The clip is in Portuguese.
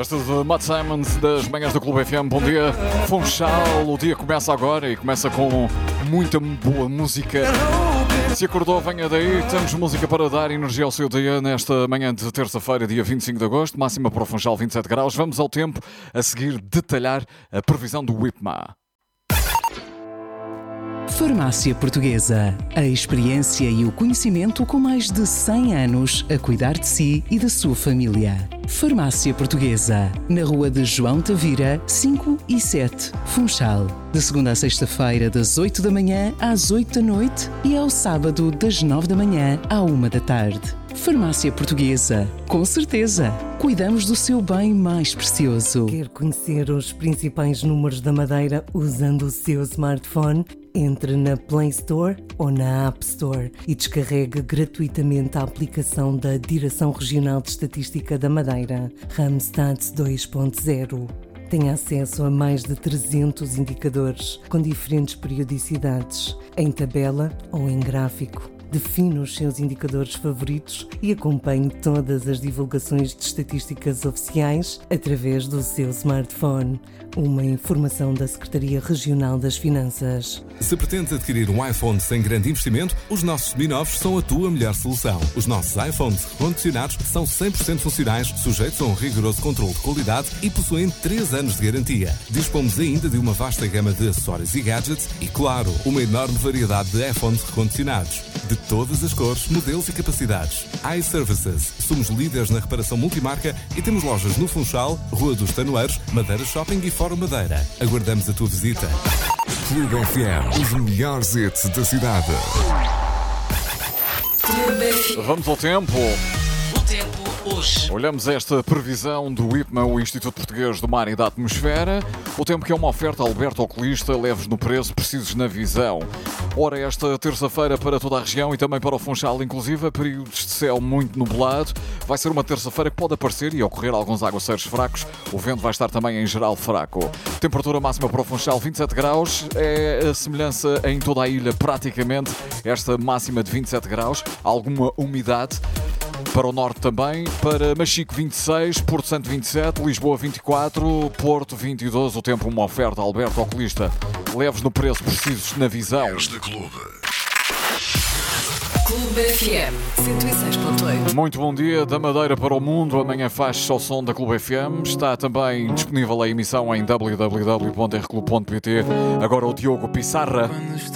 Esta de Matt Simons das manhãs do Clube FM. Bom dia, Funchal. O dia começa agora e começa com muita boa música. Se acordou, venha daí. Temos música para dar energia ao seu dia nesta manhã de terça-feira, dia 25 de agosto. Máxima para o Funchal 27 graus. Vamos ao tempo a seguir detalhar a previsão do WIPMA. Farmácia Portuguesa. A experiência e o conhecimento com mais de 100 anos a cuidar de si e da sua família. Farmácia Portuguesa. Na rua de João Tavira, 5 e 7, Funchal. De segunda a sexta-feira, das 8 da manhã às 8 da noite e ao sábado, das 9 da manhã à 1 da tarde. Farmácia Portuguesa. Com certeza, cuidamos do seu bem mais precioso. Quer conhecer os principais números da Madeira usando o seu smartphone? Entre na Play Store ou na App Store e descarregue gratuitamente a aplicação da Direção Regional de Estatística da Madeira, Randstad 2.0. Tem acesso a mais de 300 indicadores com diferentes periodicidades, em tabela ou em gráfico. Define os seus indicadores favoritos e acompanhe todas as divulgações de estatísticas oficiais através do seu smartphone. Uma informação da Secretaria Regional das Finanças. Se pretende adquirir um iPhone sem grande investimento, os nossos seminovos são a tua melhor solução. Os nossos iPhones recondicionados são 100% funcionais, sujeitos a um rigoroso controle de qualidade e possuem 3 anos de garantia. Dispomos ainda de uma vasta gama de acessórios e gadgets e, claro, uma enorme variedade de iPhones recondicionados. De todas as cores, modelos e capacidades. iServices. Somos líderes na reparação multimarca e temos lojas no Funchal, Rua dos Tanoeiros, Madeira Shopping e Fórum Madeira. Aguardamos a tua visita. Clube FM, os melhores hits da cidade. Vamos ao tempo. O tempo hoje. Olhamos esta previsão do IPMA, o Instituto Português do Mar e da Atmosfera. O tempo que é uma oferta Alberto Oculista, leves no preço, precisos na visão. Ora, esta terça-feira para toda a região e também para o Funchal, inclusive, períodos de céu muito nublado. Vai ser uma terça-feira que pode aparecer e ocorrer alguns aguaceiros fracos. O vento vai estar também em geral fraco. Temperatura máxima para o Funchal 27 graus. É a semelhança em toda a ilha praticamente. Esta máxima de 27 graus. Alguma umidade. Para o norte também, para Machico 26, Porto Santo 27, Lisboa 24, Porto 22. O tempo uma oferta Alberto Oculista. Leves no preço, precisos na visão. Clube FM 106.8. Muito bom dia, da Madeira para o mundo. Amanhã faz-se ao som da Clube FM. Está também disponível a emissão em www.rclub.pt. Agora o Diogo Pissarra.